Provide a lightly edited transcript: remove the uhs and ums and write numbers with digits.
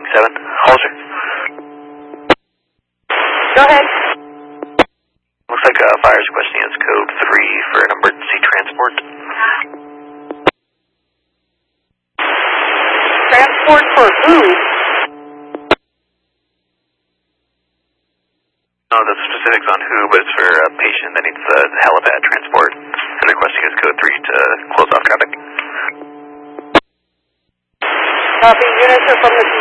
7, Hollister. Go ahead. Looks like fire is requesting its code 3 for an emergency transport. Transport for who? No, the specifics on who, but it's for a patient that needs the helipad transport. They're requesting its code 3 to close off traffic. Copy. Units are from the